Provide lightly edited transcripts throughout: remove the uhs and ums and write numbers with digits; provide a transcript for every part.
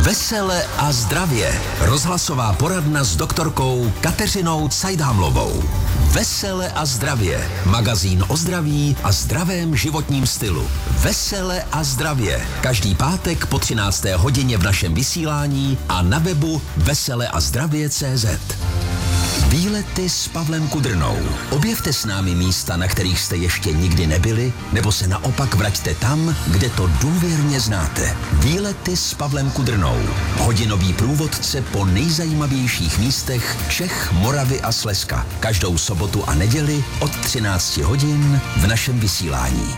Vesele a zdravě. Rozhlasová poradna s doktorkou Kateřinou Cajdhamlovou. Vesele a zdravě. Magazín o zdraví a zdravém životním stylu. Vesele a zdravě. Každý pátek po 13. hodině v našem vysílání a na webu veseleazdravě.cz. Výlety s Pavlem Kudrnou. Objevte s námi místa, na kterých jste ještě nikdy nebyli, nebo se naopak vraťte tam, kde to důvěrně znáte. Výlety s Pavlem Kudrnou. Hodinový průvodce po nejzajímavějších místech Čech, Moravy a Slezska. Každou sobotu a neděli od 13 hodin v našem vysílání.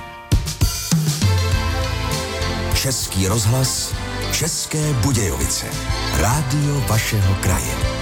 Český rozhlas, České Budějovice. Rádio vašeho kraje.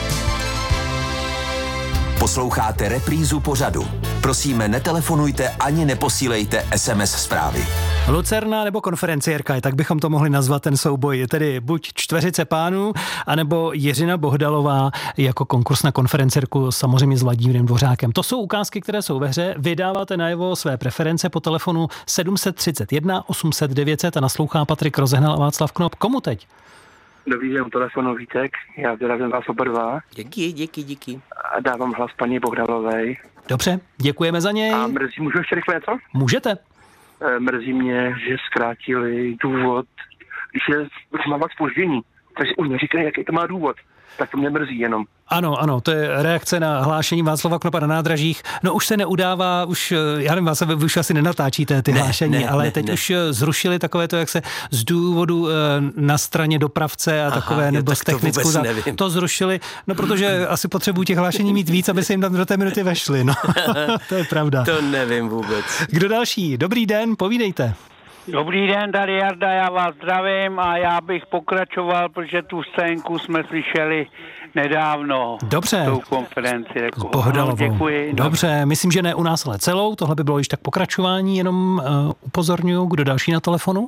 Posloucháte reprízu pořadu. Prosíme, netelefonujte ani neposílejte SMS zprávy. Lucerna nebo konferenciérka, tak bychom to mohli nazvat ten souboj. Tedy buď čtveřice pánů, anebo Jiřina Bohdalová jako konkurs na konferenciérku, samozřejmě s Vladimírem Dvořákem. To jsou ukázky, které jsou ve hře. Vydáváte najevo své preference po telefonu 731 800 900 a naslouchá Patrik Rozehnal a Václav Knop. Komu teď? Dobrý den, telefonu Vítek, já zdravím vás oba dva. Díky. A dávám hlas paní Bohdalové. Dobře, děkujeme za něj. A můžu ještě rychle něco? Můžete. Mrzí mě, že zkrátili důvod, když má zpoždění. Takže už neříkají, jaký to má důvod. Tak to mě mrzí jenom. Ano, to je reakce na hlášení Václava Knopa na nádražích. No už se neudává, já nevím, Václav, vy už asi nenatáčíte ty hlášení, ale teď už zrušili takové to, jak se z důvodu na straně dopravce a takové, nebo z technickou to zrušili, no protože asi potřebují těch hlášení mít víc, aby se jim tam do té minuty vešly, no. To je pravda. To nevím vůbec. Kdo další? Dobrý den, povídejte. Dobrý den, tady Jarda, já vás zdravím a já bych pokračoval, protože tu scénku jsme slyšeli nedávno. Dobře. Tou konferenci. Bohdalovou. Děkuji. Dobře, myslím, že ne u nás, ale celou. Tohle by bylo již tak pokračování, jenom upozorňuji, kdo další na telefonu.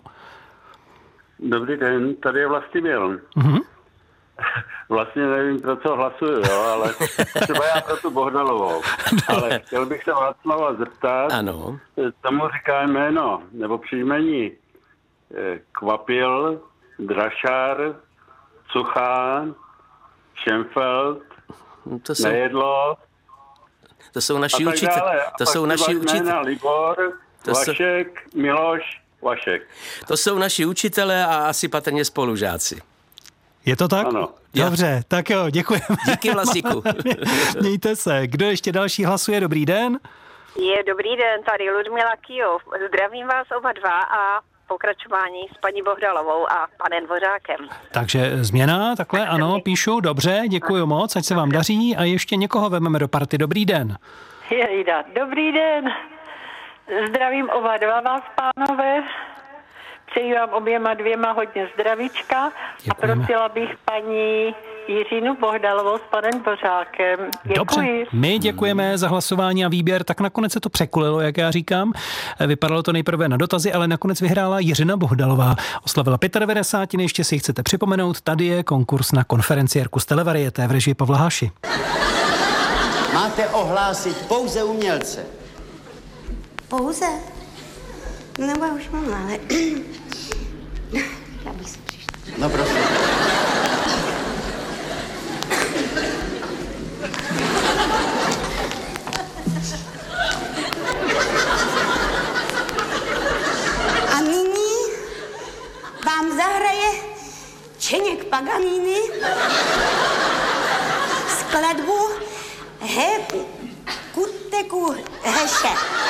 Dobrý den, tady je Vlastimil. Mhm. Vlastně nevím, pro co hlasuju, jo, ale třeba já pro tu Bohdalovou. Ale chtěl bych se Václava zeptat, ano. Tomu říká jméno, nebo příjmení Kvapil, Drašár, Cuchán, Šenfeld, Nejedlo. To jsou naši učitelé. To jsou naši učitelé. Libor, Vašek, Miloš, Vašek. To jsou naši učitelé a asi patrně spolužáci. Je to tak? Ano. Dobře, tak jo, děkujeme. Díky, Vlasíku. Mějte se. Kdo ještě další hlasuje? Dobrý den. Dobrý den, tady Ludmila Kijov. Zdravím vás oba dva a pokračování s paní Bohdalovou a panem Dvořákem. Takže změna, takhle, ano, píšu, dobře, děkuji moc, ať se vám daří a ještě někoho vememe do party. Dobrý den. Jejda, dobrý den. Zdravím oba dva vás, pánové. Přeji vám oběma dvěma hodně zdravíčka. Děkujeme. A prosila bych paní Jiřinu Bohdalovou s panem Dvořákem. Děkuji. Dobře, my děkujeme za hlasování a výběr, tak nakonec se to překulilo, jak já říkám. Vypadalo to nejprve na dotazy, ale nakonec vyhrála Jiřina Bohdalová. Oslavila 95, ještě si chcete připomenout, tady je konkurs na konferenciérku z Televarieté v režii Pavla Háši. Máte ohlásit pouze umělce. Pouze? Nebo já už mám, ale... Já bych si přišla. No prosím. A nyní vám zahraje Čeněk Paganini skladbu He Kuteku Heše.